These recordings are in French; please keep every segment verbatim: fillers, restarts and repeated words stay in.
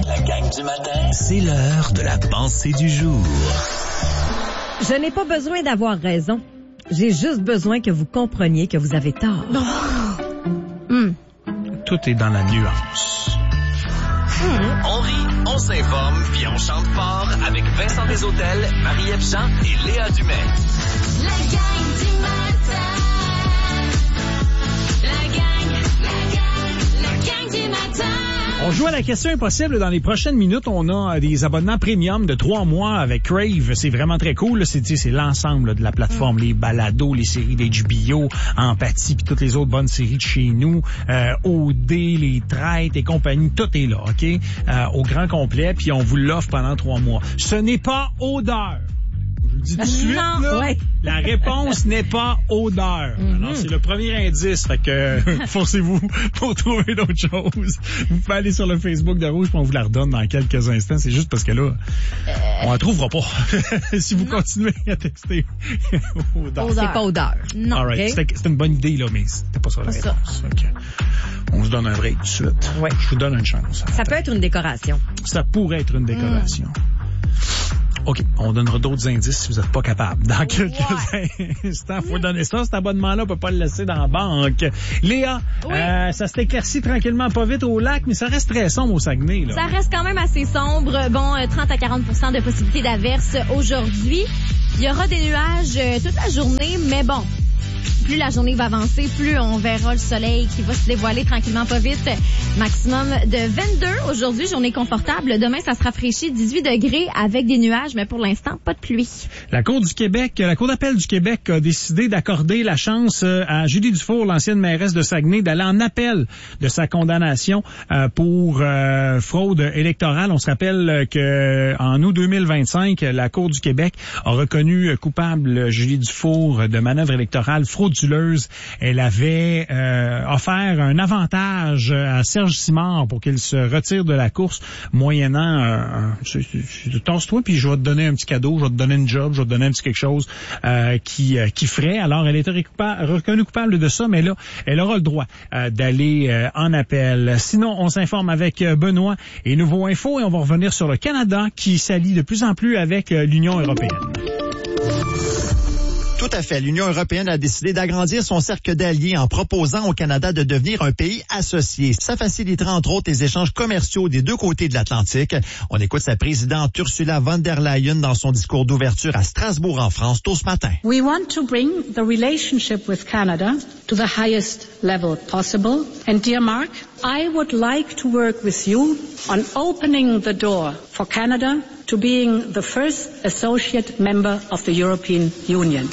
La gang du matin, c'est l'heure de la pensée du jour. Je n'ai pas besoin d'avoir raison. J'ai juste besoin que vous compreniez que vous avez tort. Non. Mm. Tout est dans la nuance. Mm. On rit, on s'informe, puis on chante fort avec Vincent Desautels, Marie-Ève Jean et Léa Dumais. La gang du matin. La gang, la gang, la gang du matin. On joue à la question impossible. Dans les prochaines minutes, on a des abonnements premium de trois mois avec Crave. C'est vraiment très cool. C'est, c'est l'ensemble là, de la plateforme. Les balados, les séries d'H B O, Empathie, puis toutes les autres bonnes séries de chez nous. Euh, O D, les traites et compagnie. Tout est là, OK? Euh, au grand complet. Puis on vous l'offre pendant trois mois. Ce n'est pas odeur. Je le dis tout de suite, non, là, ouais. La réponse n'est pas odeur. Mm-hmm. Alors, c'est le premier indice. Fait que, forcez-vous pour trouver d'autres choses. Vous pouvez aller sur le Facebook de Rouge, puis on vous la redonne dans quelques instants. C'est juste parce que là, euh... on la trouvera pas. si vous non. continuez à texter odeur. odeur. C'est pas odeur. Non. All right. Okay. C'était, c'était une bonne idée, là, mais c'était pas ça la pas réponse. Ça. Okay. On se donne un break tout de suite. Ouais. Je vous donne une chance. Ça peut être une décoration. Ça pourrait être une décoration. Mm. OK, on donnera d'autres indices si vous n'êtes pas capable. Dans quelques ouais. instants, il faut donner ça. Cet abonnement-là, on ne peut pas le laisser dans la banque. Léa, oui. euh, ça s'est éclairci tranquillement, pas vite au lac, mais ça reste très sombre au Saguenay. Là. Ça reste quand même assez sombre. Bon, trente à quarante pour cent de possibilité d'averse aujourd'hui. Il y aura des nuages euh, toute la journée, mais bon. Plus la journée va avancer, plus on verra le soleil qui va se dévoiler tranquillement pas vite. Maximum de vingt-deux aujourd'hui, journée confortable. Demain, ça se rafraîchit, dix-huit degrés avec des nuages, mais pour l'instant, pas de pluie. La Cour du Québec, la Cour d'appel du Québec a décidé d'accorder la chance à Julie Dufour, l'ancienne mairesse de Saguenay, d'aller en appel de sa condamnation pour euh, fraude électorale. On se rappelle que en août deux mille vingt-cinq, la Cour du Québec a reconnu coupable Julie Dufour de manœuvre électorale frauduleuse. Elle avait euh, offert un avantage à Serge Simard pour qu'il se retire de la course, moyennant euh, un, tasse-toi puis je vais te donner un petit cadeau, je vais te donner une job, je vais te donner un petit quelque chose euh, qui euh, qui ferait. Alors, elle était recoupa- reconnue coupable de ça, mais là, elle aura le droit euh, d'aller euh, en appel. Sinon, on s'informe avec euh, Benoît et Nouveau Info et on va revenir sur le Canada qui s'allie de plus en plus avec euh, l'Union européenne. Tout à fait. L'Union européenne a décidé d'agrandir son cercle d'alliés en proposant au Canada de devenir un pays associé. Ça facilitera entre autres les échanges commerciaux des deux côtés de l'Atlantique. On écoute sa présidente Ursula von der Leyen dans son discours d'ouverture à Strasbourg en France tôt ce matin. We want to bring the relationship with Canada to the highest level possible. And dear Mark, I would like to work with you on opening the door for Canada to being the first associate member of the European Union.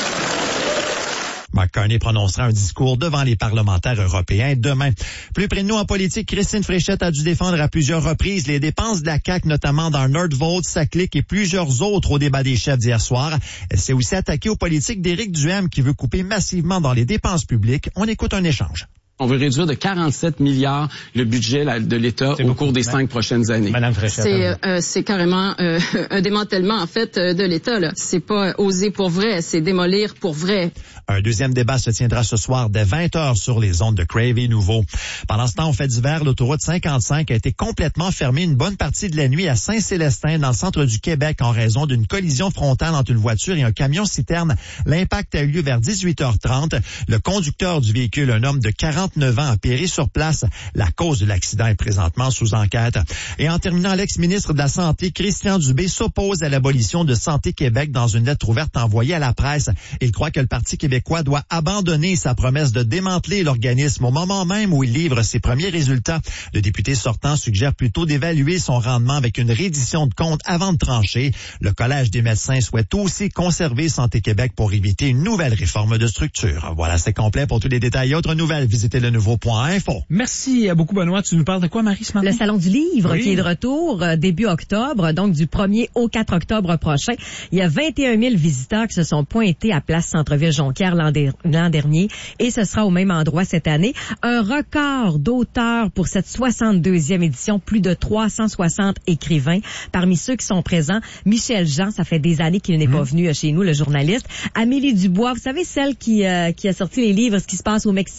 Mark Carney prononcera un discours devant les parlementaires européens demain. Plus près de nous en politique, Christine Fréchette a dû défendre à plusieurs reprises les dépenses de la C A Q, notamment dans Nordvolt, Saclic et plusieurs autres au débat des chefs d'hier soir. Elle s'est aussi attaquée aux politiques d'Éric Duhaime qui veut couper massivement dans les dépenses publiques. On écoute un échange. On veut réduire de quarante-sept milliards le budget de l'État c'est au beaucoup, cours des cinq prochaines années. Madame Fréchette. C'est, euh, c'est carrément euh, un démantèlement, en fait, de l'État, là. C'est pas oser pour vrai, c'est démolir pour vrai. Un deuxième débat se tiendra ce soir dès vingt heures sur les ondes de Crave et Nouveau. Pendant ce temps, au fait d'hiver, l'autoroute cinquante-cinq a été complètement fermée une bonne partie de la nuit à Saint-Célestin, dans le centre du Québec, en raison d'une collision frontale entre une voiture et un camion-citerne. L'impact a eu lieu vers dix-huit heures trente. Le conducteur du véhicule, un homme de quarante-neuf ans, a péri sur place. La cause de l'accident est présentement sous enquête. Et en terminant, l'ex-ministre de la Santé, Christian Dubé, s'oppose à l'abolition de Santé Québec dans une lettre ouverte envoyée à la presse. Il croit que le Parti québécois doit abandonner sa promesse de démanteler l'organisme au moment même où il livre ses premiers résultats. Le député sortant suggère plutôt d'évaluer son rendement avec une reddition de comptes avant de trancher. Le Collège des médecins souhaite aussi conserver Santé Québec pour éviter une nouvelle réforme de structure. Voilà, c'est complet. Pour tous les détails et autres nouvelles, visitez le nouveau point info. Merci beaucoup, Benoît. Tu nous parles de quoi, Marie, ce matin? Le Salon du Livre oui. qui est de retour euh, début octobre, donc du premier au quatre octobre prochain. Il y a vingt et un mille visiteurs qui se sont pointés à Place Centre-Ville Jonquière l'an, de, l'an dernier et ce sera au même endroit cette année. Un record d'auteurs pour cette soixante-deuxième édition, plus de trois cent soixante écrivains. Parmi ceux qui sont présents, Michel Jean, ça fait des années qu'il n'est mmh. pas venu chez nous, le journaliste. Amélie Dubois, vous savez, celle qui, euh, qui a sorti les livres « Ce qui se passe au Mexique reste au Mexique ».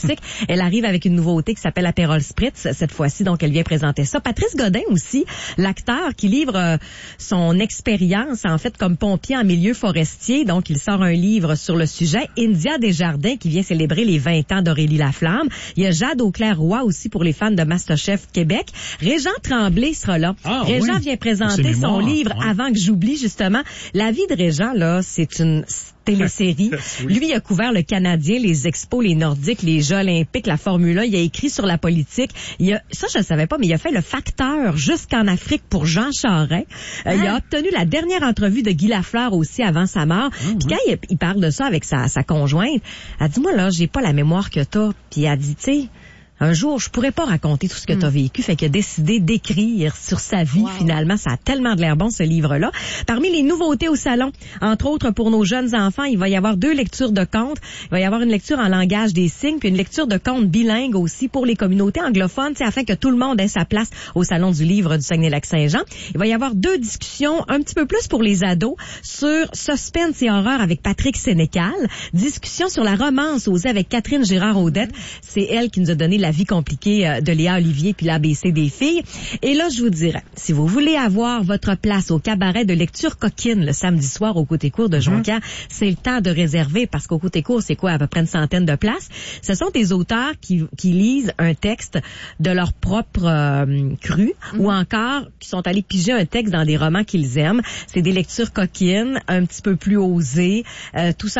fantastique. Elle arrive avec une nouveauté qui s'appelle Aperol Spritz cette fois-ci, donc elle vient présenter ça. Patrice Godin aussi, l'acteur qui livre euh, son expérience en fait comme pompier en milieu forestier, donc il sort un livre sur le sujet. India Desjardins qui vient célébrer les vingt ans d'Aurélie Laflamme. Il y a Jade Auclair-Roy aussi pour les fans de MasterChef Québec. Régent Tremblay sera là. Ah, Régent oui. vient présenter son mémoires, livre ouais. avant que j'oublie justement. La vie de Régent, là, c'est une télésérie. Oui. Lui, il a couvert le Canadien, les expos, les Nordiques, les Jeux olympiques, la Formule un. Il a écrit sur la politique. Il a, ça, je ne savais pas, mais il a fait le facteur jusqu'en Afrique pour Jean Charest. Euh, il a obtenu la dernière entrevue de Guy Lafleur aussi avant sa mort. Ah, Puis quand il, il parle de ça avec sa, sa conjointe, elle dit, moi, là, j'ai pas la mémoire que t'as. Puis elle dit, tu sais, un jour, je pourrais pas raconter tout ce que tu as vécu. Fait qu'il a décidé d'écrire sur sa vie. Wow. Finalement, ça a tellement de l'air bon, ce livre-là. Parmi les nouveautés au salon, entre autres pour nos jeunes enfants, il va y avoir deux lectures de contes. Il va y avoir une lecture en langage des signes, puis une lecture de contes bilingues aussi pour les communautés anglophones, afin que tout le monde ait sa place au salon du livre du Saguenay-Lac-Saint-Jean. Il va y avoir deux discussions, un petit peu plus pour les ados, sur suspense et horreur avec Patrick Sénécal. Discussion sur la romance osée avec Catherine Girard-Audette. C'est elle qui nous a donné la vie compliquée de Léa Olivier puis l'A B C des filles. Et là, je vous dirais, si vous voulez avoir votre place au cabaret de lecture coquine le samedi soir au Côté-Court de Jonquière, mmh. c'est le temps de réserver parce qu'au Côté-Court, c'est quoi, à peu près une centaine de places. Ce sont des auteurs qui, qui lisent un texte de leur propre euh, cru mmh. ou encore qui sont allés piger un texte dans des romans qu'ils aiment. C'est des lectures coquines, un petit peu plus osées, euh, tout ça